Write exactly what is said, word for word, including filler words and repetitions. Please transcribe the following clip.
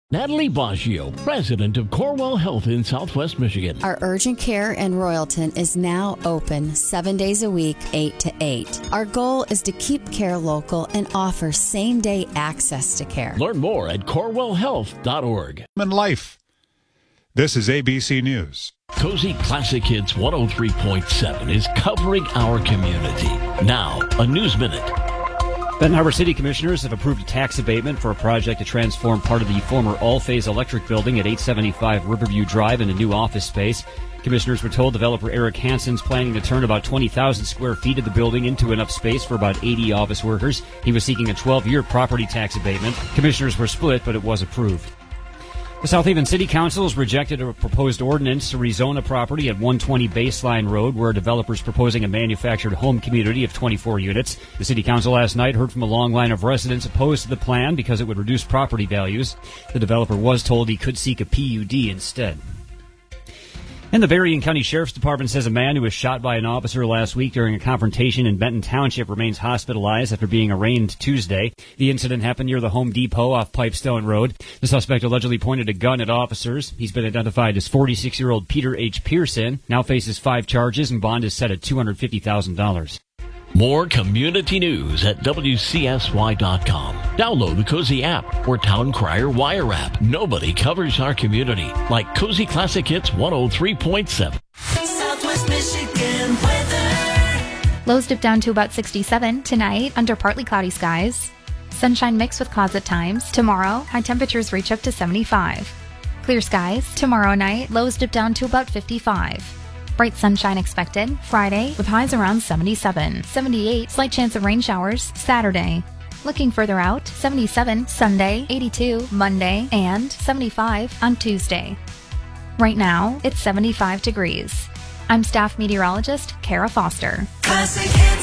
Natalie Baggio, president of Corewell Health in Southwest Michigan. Our urgent care in Royalton is now open seven days a week, eight to eight. Our goal is to keep care local and offer same-day access to care. Learn more at corewell health dot org. In life. This is A B C News. Cozy Classic Hits one oh three point seven is covering our community. Now, a News Minute. Benton Harbor City Commissioners have approved a tax abatement for a project to transform part of the former all-phase electric building at eight seventy-five Riverview Drive into new office space. Commissioners were told developer Eric Hansen's planning to turn about twenty thousand square feet of the building into enough space for about eighty office workers. He was seeking a twelve-year property tax abatement. Commissioners were split, but it was approved. The South Haven City Council has rejected a proposed ordinance to rezone a property at one twenty Baseline Road, where a developer is proposing a manufactured home community of twenty-four units. The City Council last night heard from a long line of residents opposed to the plan because it would reduce property values. The developer was told he could seek a P U D instead. And the Berrien County Sheriff's Department says a man who was shot by an officer last week during a confrontation in Benton Township remains hospitalized after being arraigned Tuesday. The incident happened near the Home Depot off Pipestone Road. The suspect allegedly pointed a gun at officers. He's been identified as forty-six-year-old Peter H. Pearson, now faces five charges and bond is set at two hundred fifty thousand dollars. More community news at W C S Y dot com. Download the Cozy app or Town Crier Wire app. Nobody covers our community like Cozy Classic Hits one oh three point seven. Southwest Michigan weather. Lows dip down to about sixty-seven tonight under partly cloudy skies. Sunshine mixed with clouds at times. Tomorrow, high temperatures reach up to seventy-five. Clear skies. Tomorrow night, lows dip down to about fifty-five. Bright sunshine expected Friday with highs around seventy-seven. seventy-eight, slight chance of rain showers Saturday. Looking further out, seventy-seven Sunday, eighty-two Monday, and seventy-five on Tuesday. Right now, it's seventy-five degrees. I'm staff meteorologist Kara Foster. Classic Hits.